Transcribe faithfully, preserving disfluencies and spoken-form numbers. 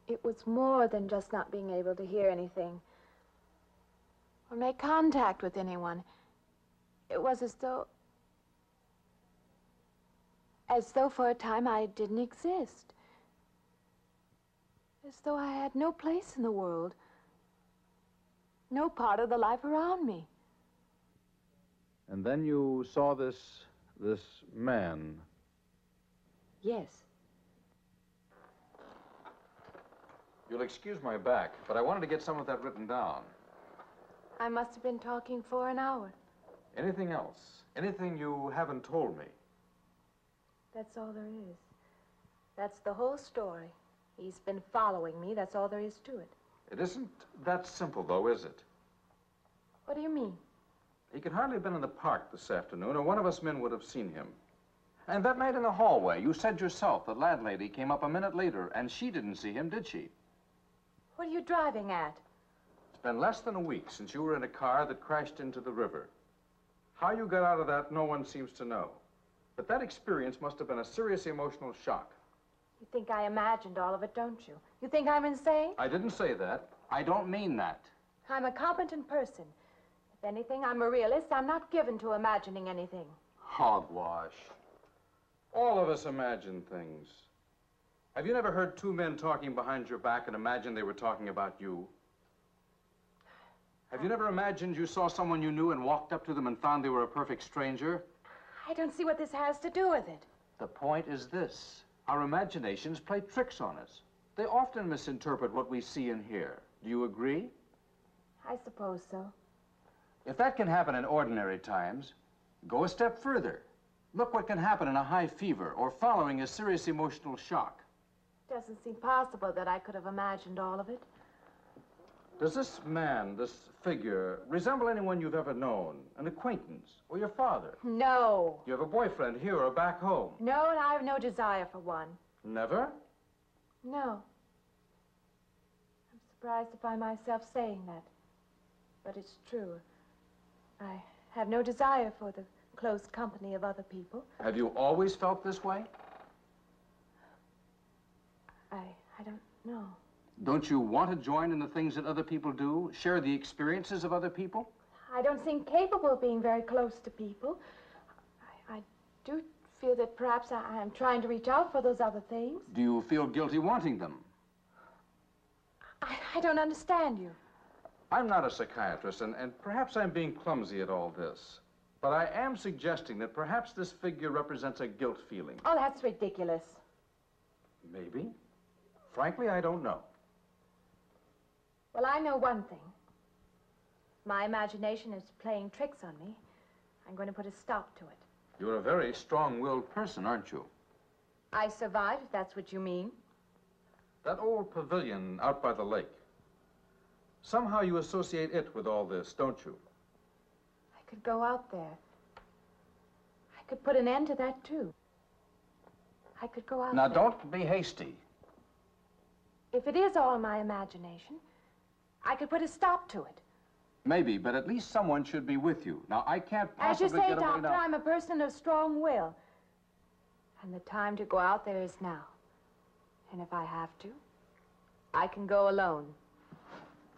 It was more than just not being able to hear anything or make contact with anyone. It was as though... as though for a time I didn't exist. As though I had no place in the world. No part of the life around me. And then you saw this, this man. Yes. You'll excuse my back, but I wanted to get some of that written down. I must have been talking for an hour. Anything else? Anything you haven't told me? That's all there is. That's the whole story. He's been following me. That's all there is to it. It isn't that simple, though, is it? What do you mean? He could hardly have been in the park this afternoon, or one of us men would have seen him. And that night in the hallway, you said yourself the landlady came up a minute later, and she didn't see him, did she? What are you driving at? It's been less than a week since you were in a car that crashed into the river. How you got out of that, no one seems to know. But that experience must have been a serious emotional shock. You think I imagined all of it, don't you? You think I'm insane? I didn't say that. I don't mean that. I'm a competent person. If anything, I'm a realist. I'm not given to imagining anything. Hogwash. All of us imagine things. Have you never heard two men talking behind your back and imagined they were talking about you? Have you never imagined you saw someone you knew and walked up to them and found they were a perfect stranger? I don't see what this has to do with it. The point is this. Our imaginations play tricks on us. They often misinterpret what we see and hear. Do you agree? I suppose so. If that can happen in ordinary times, go a step further. Look what can happen in a high fever or following a serious emotional shock. Doesn't seem possible that I could have imagined all of it. Does this man, this figure, resemble anyone you've ever known? An acquaintance? Or your father? No. You have a boyfriend here or back home? No, and I have no desire for one. Never? No. I'm surprised to find myself saying that. But it's true. I have no desire for the close company of other people. Have you always felt this way? I, I don't know. Don't you want to join in the things that other people do? Share the experiences of other people? I don't seem capable of being very close to people. I, I do feel that perhaps I, I'm trying to reach out for those other things. Do you feel guilty wanting them? I, I don't understand you. I'm not a psychiatrist, and, and perhaps I'm being clumsy at all this. But I am suggesting that perhaps this figure represents a guilt feeling. Oh, that's ridiculous. Maybe. Frankly, I don't know. Well, I know one thing. My imagination is playing tricks on me. I'm going to put a stop to it. You're a very strong-willed person, aren't you? I survived, if that's what you mean. That old pavilion out by the lake. Somehow you associate it with all this, don't you? I could go out there. I could put an end to that, too. I could go out Now, there. don't be hasty. If it is all my imagination, I could put a stop to it. Maybe, but at least someone should be with you. Now, I can't As you possibly say, get away Doctor, now. I'm a person of strong will. And the time to go out there is now. And if I have to, I can go alone.